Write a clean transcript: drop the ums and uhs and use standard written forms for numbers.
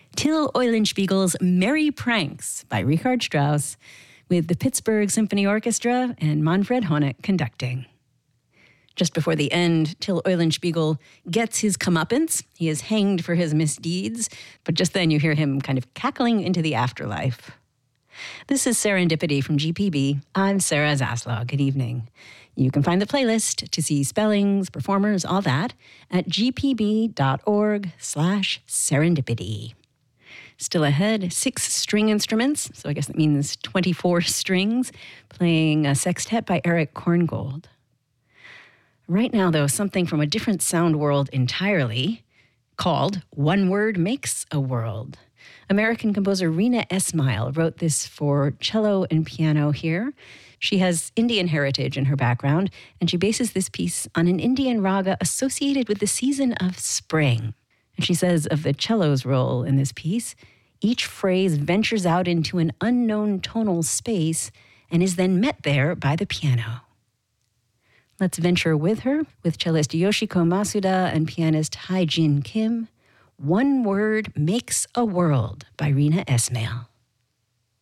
Till Eulenspiegel's Merry Pranks by Richard Strauss, with the Pittsburgh Symphony Orchestra and Manfred Honeck conducting. Just before the end, Till Eulenspiegel gets his comeuppance. He is hanged for his misdeeds, but just then you hear him kind of cackling into the afterlife. This is Serendipity from GPB. I'm Sarah Zaslow. Good evening. You can find the playlist to see spellings, performers, all that at gpb.org/serendipity. Still ahead, 6 string instruments, so I guess that means 24 strings, playing a sextet by Eric Korngold. Right now, though, something from a different sound world entirely, called One Word Makes a World. American composer Rina Esmail wrote this for cello and piano here. She has Indian heritage in her background, and she bases this piece on an Indian raga associated with the season of spring. And she says of the cello's role in this piece, each phrase ventures out into an unknown tonal space and is then met there by the piano. Let's venture with her, with cellist Yoshiko Masuda and pianist Hae-Jin Kim. One Word Makes a World by Rina Esmail.